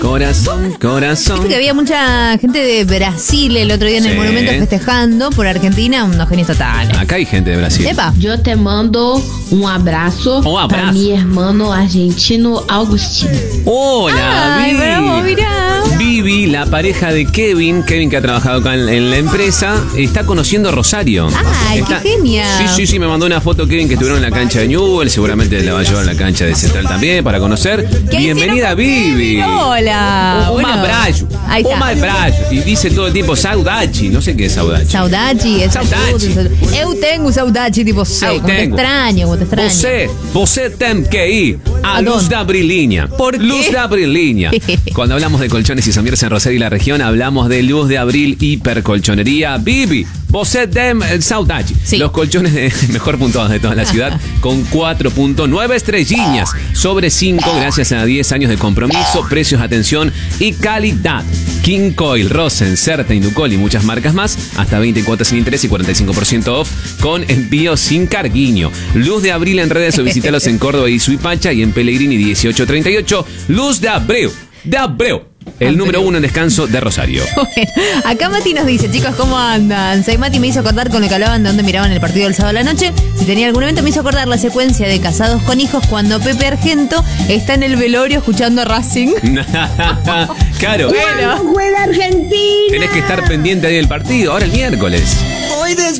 Corazón, corazón. Viste que había mucha gente de Brasil el otro día en el monumento festejando por Argentina, unos genios totales. Acá hay gente de Brasil. Epa. Yo te mando un abrazo para mi hermano argentino Agustino. Hola, Ay, Vivi. bravo, mirá. Vivi, la pareja de Kevin que ha trabajado acá en la empresa, está conociendo a Rosario. Ay, qué genial. Sí, me mandó una foto Kevin que estuvieron en la cancha de Newell, seguramente la va a llevar a la cancha de Central también para conocer. Bienvenida, Vivi. Hola. Un abrazo. Ahí está. Un abrazo. Y dice todo el tiempo saudade, no sé qué es saudade. Saudade, es saudade. Eu tengo saudade de você. Como te extraño. Você tem que ir a Luz da Brilhinha. ¿Por qué? Luz da Brilhinha. Cuando hablamos de colchones y somieres en Rosario y la región, hablamos de Luz de Abril Hipercolchonería. Vivi, você tem saudade. Sí. Los colchones mejor puntuados de toda la ciudad con 4.9 estrelliñas sobre 5 gracias a 10 años de compromiso, precios, atención y calidad. King Coil, Rosen, Certa, Inducol y muchas marcas más, hasta 20 cuotas sin interés y 45% off con envío sin carguiño. Luz de Abril en redes o visítalos en Córdoba y Suipacha y en Pellegrini 1838. Luz de Abreu. El número 1 en descanso de Rosario. Bueno, acá Mati nos dice, chicos, ¿cómo andan? Say Mati me hizo acordar con lo que hablaban de dónde miraban el partido del sábado a la noche. Si tenía algún evento, me hizo acordar la secuencia de Casados con Hijos cuando Pepe Argento está en el velorio escuchando a Racing. Claro. Bueno. ¡Juega Argentina! Tenés que estar pendiente ahí del partido, ahora el miércoles. Hoy